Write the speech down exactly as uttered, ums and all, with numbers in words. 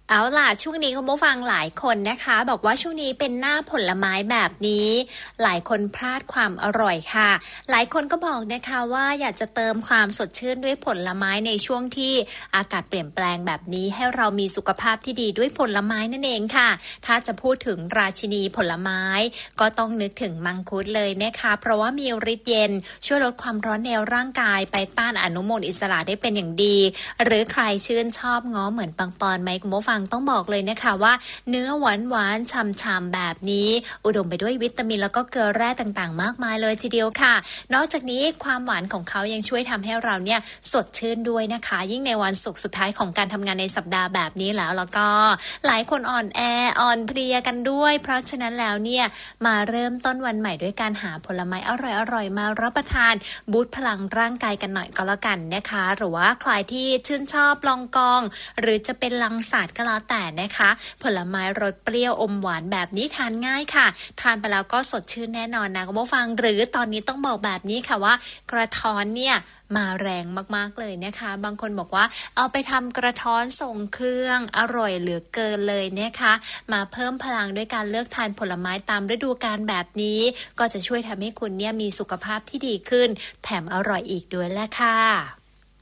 เอาล่ะช่วงนี้คุณผู้ฟังหลายคนนะคะบอกว่าช่วงนี้เป็นหน้าผลไม้แบบนี้หลายคนพลาดความอร่อยค่ะหลายคนก็บอกนะคะว่าอยากจะเติมความสดชื่นด้วยผลไม้ในช่วงที่อากาศเปลี่ยนแปลงแบบนี้ให้เรามีสุขภาพที่ดีด้วยผลไม้นั่นเองค่ะถ้าจะพูดถึงราชินีผลไม้ก็ต้องนึกถึงมังคุดเลยนะคะเพราะว่ามีฤทธิ์เย็นช่วยลดความร้อนในร่างกายไปต้านอนุมูลอิสระได้เป็นอย่างดีหรือใครชื่นชอบง้อเหมือนปังปอนไหมคุณผู้ฟังต้องบอกเลยนะคะว่าเนื้อหวานหวานฉ่ำๆแบบนี้อุดมไปด้วยวิตามินแล้วก็เกลือแร่ต่างๆมากมายเลยทีเดียวค่ะนอกจากนี้ความหวานของเขายังช่วยทำให้เราเนี่ยสดชื่นด้วยนะคะยิ่งในวันศุกร์สุดท้ายของการทำงานในสัปดาห์แบบนี้แล้วแล้วก็หลายคนอ่อนแออ่อนเพลียกันด้วยเพราะฉะนั้นแล้วเนี่ยมาเริ่มต้นวันใหม่ด้วยการหาผลไม้อร่อยๆมารับประทานบูสต์พลังร่างกายกันหน่อยก็แล้วกันนะคะหรือว่าใครที่ชื่นชอบลองกองหรือจะเป็นลังสาดก็แล้วแต่นะคะผลไม้รสเปรี้ยวอมหวานแบบนี้ทานง่ายค่ะทานไปแล้วก็สดชื่นแน่นอนนะคุณผู้ฟังหรือตอนนี้ต้องบอกแบบนี้ค่ะว่ากระท้อนเนี่ยมาแรงมากๆเลยนะคะบางคนบอกว่าเอาไปทำกระท้อนส่งเครื่องอร่อยเหลือเกินเลยนะคะมาเพิ่มพลังด้วยการเลือกทานผลไม้ตามฤดูกาลแบบนี้ก็จะช่วยทำให้คุณเนี่ยมีสุขภาพที่ดีขึ้นแถมอร่อยอีกด้วยแหละค่ะ